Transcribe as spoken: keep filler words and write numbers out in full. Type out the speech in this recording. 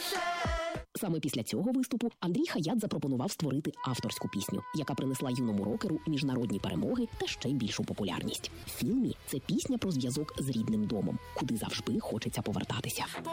Саме після цього виступу Андрій Хаят запропонував створити авторську пісню, яка принесла юному рокеру міжнародні перемоги та ще й більшу популярність. В фільмі це пісня про зв'язок з рідним домом, куди завжди хочеться повертатися.